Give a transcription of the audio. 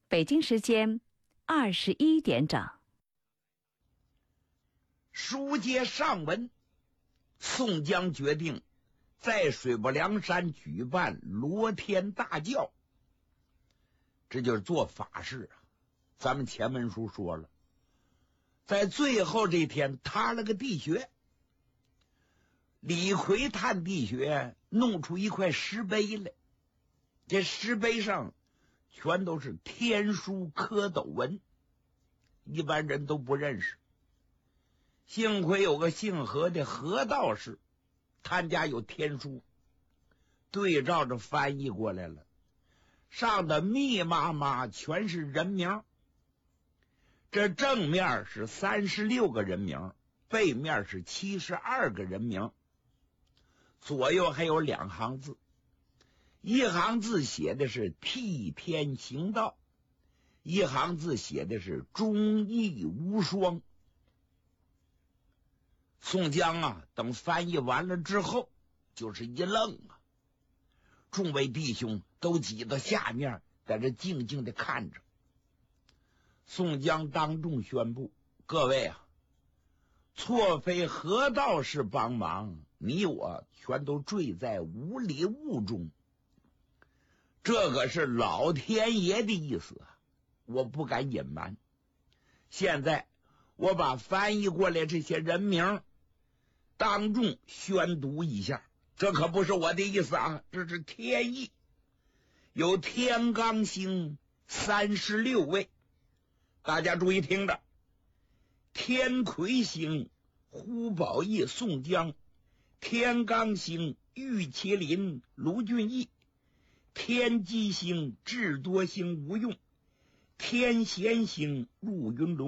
北京时间21点整。 书接上文，宋江决定在水泊梁山举办罗天大教，这就是做法事啊。咱们前文书说了，在最后这天塌了个地穴，李逵探地穴，弄出一块石碑来，这石碑上全都是天书蝌蚪文，一般人都不认识。幸亏有个姓何的何道士，他家有天书，对照着翻译过来了，上的密麻麻全是人名。这正面是36个人名，背面是72个人名，左右还有2行字，一行字写的是替天行道，一行字写的是忠义无双。宋江啊，等翻译完了之后就是一愣啊，众位弟兄都挤到下面，在这静静的看着。宋江当众宣布，各位啊，错非何道士帮忙，你我全都坠在无里雾中，这可是老天爷的意思啊，我不敢隐瞒。现在我把翻译过来这些人名当众宣读一下，这可不是我的意思啊，这是天意。有天罡星36位，大家注意听着：天魁星呼保义宋江，天罡星玉麒麟卢俊义，天机星智多星吴用，天贤星陆云龙。